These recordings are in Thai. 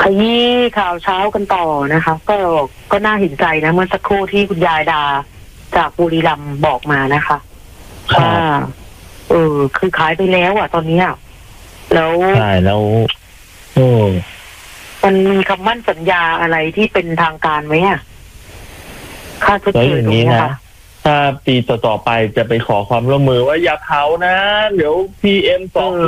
ขยี้ข่าวเช้ากันต่อนะคะก็น่าเห็นใจนะเมื่อสักครู่ที่คุณยายดาจากบุรีรัมย์บอกมานะคะว่าคือขายไปแล้วอ่ะตอนนี้แล้วใช่แล้วมันมีคำมั่นสัญญาอะไรที่เป็นทางการไหมค่าชดเชยตรงนี้นะคะถ้าปีต่อไปจะไปขอความร่วมมือว่าอย่าเผานะเดี๋ยว PM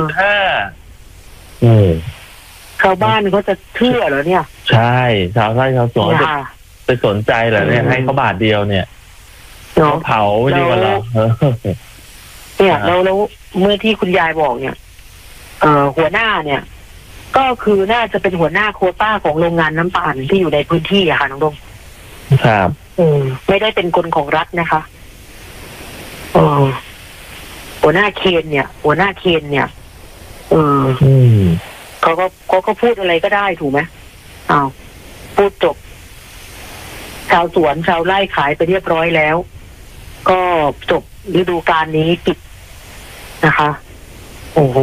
2.5 ชาวบ้านเขาจะเชื่อเหรอเนี่ยใช่ชาวไร่ชาวสวนจะไปสนใจเหรอเนี่ยให้เขาบาทเดียวเนี่ยเขาเผาดีกว่าเหรอเนี่ยแล้วเมื่อที่คุณยายบอกเนี่ยหัวหน้าเนี่ยก็คือน่าจะเป็นหัวหน้าโควต้าของโรงงานน้ำตาลที่อยู่ในพื้นที่อะค่ะน้องดงครับไม่ได้เป็นคนของรัฐนะคะหัวหน้าเคนเนี่ยเขาก็พูดอะไรก็ได้ถูกไหมพูดจบชาวสวนชาวไร่ขายไปเรียบร้อยแล้วก็จบฤดูกาลนี้ปิดนะคะโอ้โห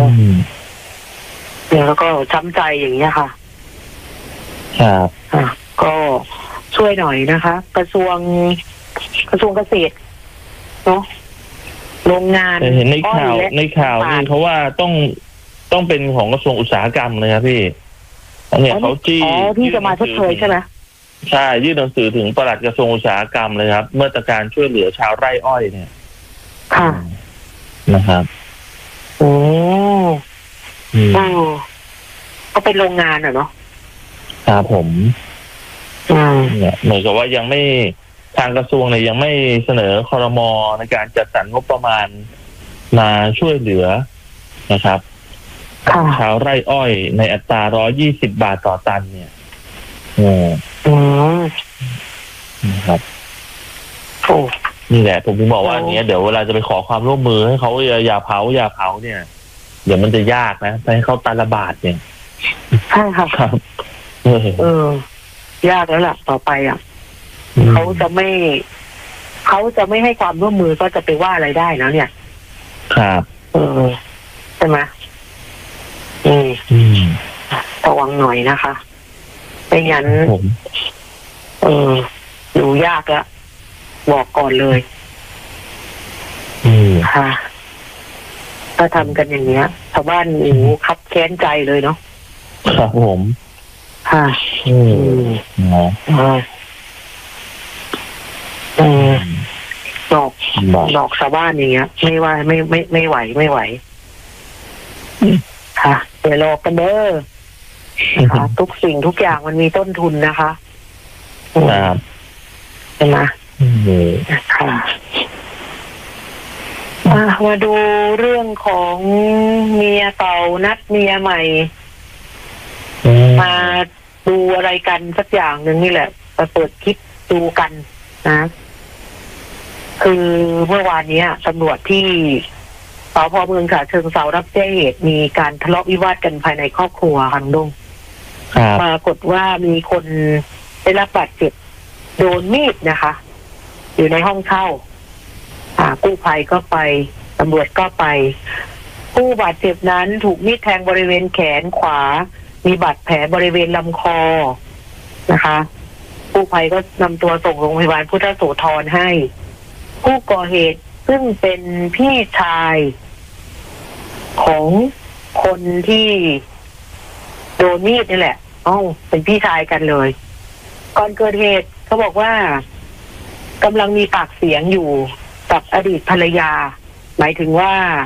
เนี่ยแล้วก็ช้ำใจอย่างเงี้ยค่ะครับก็ช่วยหน่อยนะคะกระทรวงเกษตรเนาะโรงงานเห็นในข่าวนี่เขาว่าต้องเป็นของกระทรวงอุตสาหกรรมเลยครับพี่เนี่ยเขาที่จะมาชดเชยใช่ไหมใช่ยื่นหนังสือถึงปลัดกระทรวงอุตสาหกรรมเลยครับมาตรการช่วยเหลือชาวไร่อ้อยเนี่ยค่ะนะครับก็เป็นโรงงานเนาะครับผมเนี่ยเหมือนกับว่ายังไม่ทางกระทรวงเนี่ยยังไม่เสนอครม.ในการจัดสรรงบประมาณมาช่วยเหลือนะครับชาวไร่อ้อยในอัตรา120 บาทต่อตันเนี่ยนะครับนี่แหละผมถึงบอกว่าอย่างเงี้ยเดี๋ยวเวลาจะไปขอความร่วมมือให้เขาอย่าเผาเนี่ยเดี๋ยวมันจะยากนะไปให้เขาตันละบาทเนี่ยใช่ค่ะครับยากแล้วล่ะต่อไปเขาจะไม่ให้ความร่วมมือก็จะไปว่าอะไรได้แล้วเนี่ยครับใช่ไหมระวังหน่อยนะคะไม่งั้นดูยากแล้วบอกก่อนเลยค่ะถ้าทำกันอย่างเนี้ยชาวบ้านคับแค้นใจเลยเนาะครับผมค่ะหลอกชาวบ้านอย่างเงี้ยไม่ว่าไม่ไหวค่ะอย่าหลอกกันเด้อนะคะทุกสิ่งทุกอย่างมันมีต้นทุนนะคะครับใช่ไหมค่ะมาดูเรื่องของเมียเก่านัดเมียใหม่มาดูอะไรกันสักอย่างหนึ่งนี่แหละมาเปิดคลิปดูกันนะคือเมื่อวานนี้ตำรวจที่สพ.เมืองฉะเชิงเทรารับแจ้งเหตุมีการทะเลาะวิวาทกันภายในครอบครัวค่ะลุงปรากฏว่ามีคนได้รับบาดเจ็บโดนมีดนะคะอยู่ในห้องเช่ากู้ภัยก็ไปตำรวจก็ไปผู้บาดเจ็บนั้นถูกมีดแทงบริเวณแขนขวามีบาดแผลบริเวณลำคอนะคะกู้ภัยก็นำตัวส่งโรงพยาบาลพุทธโสธรให้ผู้ก่อเหตุซึ่งเป็นพี่ชายของคนที่โดนมีดนี่แหละเป็นพี่ชายกันเลยก่อนเกิดเหตุเขาบอกว่ากำลังมีปากเสียงอยู่กับอดีตภรรยาหมายถึงว่า